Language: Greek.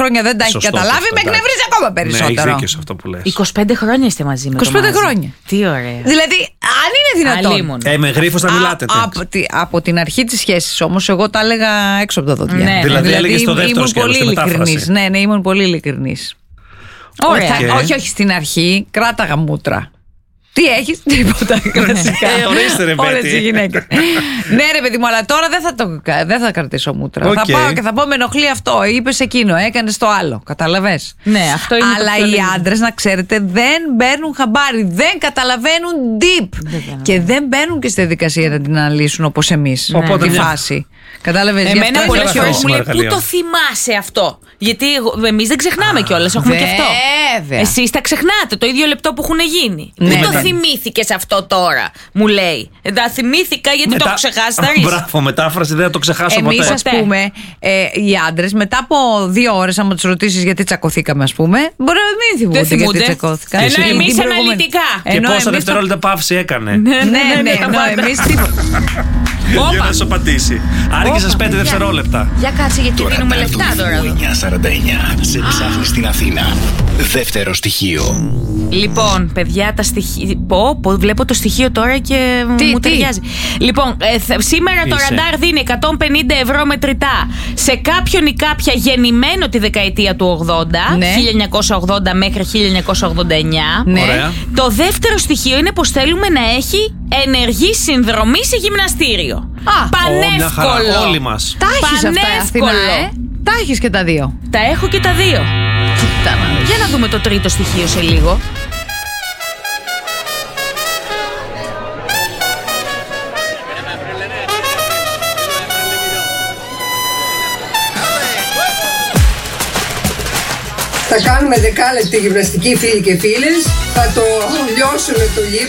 χρόνια δεν τα έχει καταλάβει, με εκνευρίζει ακόμα περισσότερο. Ναι, έχει δίκιο σε αυτό που λες. 25 χρόνια είστε μαζί με 25 χρόνια. Τι ωραία. Δηλαδή, αν είναι δυνατόν. Με γρίφος θα μιλάτε. Από την αρχή της σχέσης όμως, εγώ τα έλεγα έξω από τα δόντια. Ναι, δηλαδή έλεγες στο δεύτερο σκέλος, στη μετάφραση. Ναι, ήμουν πολύ ειλικρινής. Ωραία. Όχι, στην αρχή κράταγα μούτρα. Τι έχεις, τίποτα. Ορίστε ρε παιδί. Όλες οι γυναίκες. Ναι ρε παιδί μου, αλλά τώρα δεν θα κρατήσω μούτρα. Θα πάω και θα πω με ενοχλεί αυτό. Είπες εκείνο, έκανες το άλλο. Καταλαβες. Ναι, αυτό είναι. Αλλά οι άντρες, να ξέρετε, δεν παίρνουν χαμπάρι. Δεν καταλαβαίνουν deep. Και δεν μπαίνουν και στη διαδικασία να την αναλύσουν όπως εμείς. Τη φάση. Κατάλαβες. Εμένα πολλές φορές μου λέει εργαλείο. πού το θυμάσαι αυτό. Γιατί εμείς δεν ξεχνάμε κιόλας, έχουμε και αυτό. Εσείς τα ξεχνάτε το ίδιο λεπτό που έχουν γίνει. Πού το θυμήθηκες αυτό τώρα, μου λέει. Τα θυμήθηκα γιατί το έχω ξεχάσει. Μπράβο, μετάφραση δεν θα το ξεχάσω ποτέ. Εμείς, ας πούμε, οι άντρες μετά από 2 ώρες, άμα τους ρωτήσεις γιατί τσακωθήκαμε, ας πούμε, μπορεί να μην θυμούνται γιατί τσακώθηκαν. Ενώ εμείς αναλυτικά. Και πόσα δευτερόλεπτα παύση έκανε. Ναι, εμείς τίποτα. Για να σου απαντήσει. Άργησες 5 δευτερόλεπτα. Για κάτσε, γιατί δίνουμε λεφτά τώρα. 949 σε ψάχνει στην Αθήνα. Δεύτερο στοιχείο. Λοιπόν, παιδιά, τα στοιχεία. Βλέπω το στοιχείο τώρα και μου ταιριάζει. Λοιπόν, σήμερα το ραντάρ δίνει 150 ευρώ μετρητά σε κάποιον ή κάποια γεννημένο τη δεκαετία του 80, 1980 μέχρι 1989. Ωραία. Το δεύτερο στοιχείο είναι πως θέλουμε να έχει ενεργή συνδρομή σε γυμναστήριο. Πανεύκολο. Όλοι μας. Τα έχεις αυτά, Αθηνά, Τα έχεις και τα δύο. Τα έχω και τα δύο. Για να δούμε το τρίτο στοιχείο σε λίγο. Θα κάνουμε 10 λεπτή γυμναστική, φίλοι και φίλες. Θα το λιώσουμε το λίπος.